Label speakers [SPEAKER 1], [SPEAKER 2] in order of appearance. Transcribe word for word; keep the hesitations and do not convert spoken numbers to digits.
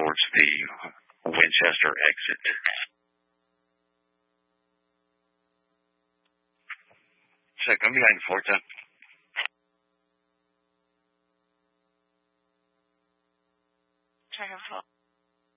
[SPEAKER 1] towards the Winchester exit. Check, I'm behind the four ten.
[SPEAKER 2] Check,